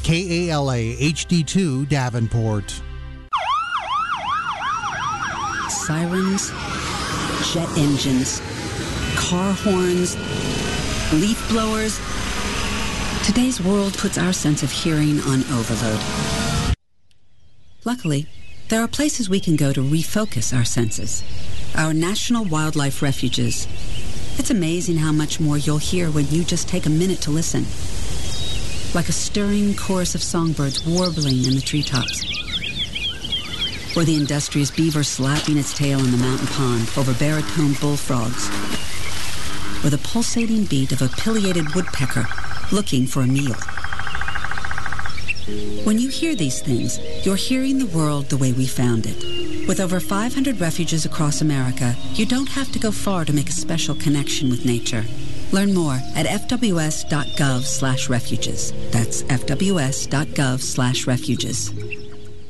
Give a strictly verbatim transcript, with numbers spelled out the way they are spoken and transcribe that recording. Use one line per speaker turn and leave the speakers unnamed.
K A L A H D two Davenport.
Sirens, jet engines, car horns, leaf blowers. Today's world puts our sense of hearing on overload. Luckily, there are places we can go to refocus our senses. Our national wildlife refuges. It's amazing how much more you'll hear when you just take a minute to listen. Like a stirring chorus of songbirds warbling in the treetops. Or the industrious beaver slapping its tail in the mountain pond over baritone bullfrogs. Or the pulsating beat of a pileated woodpecker looking for a meal. When you hear these things, you're hearing the world the way we found it. With over five hundred refuges across America, you don't have to go far to make a special connection with nature. Learn more at f w s dot gov slash refuges. That's f w s dot gov slash refuges.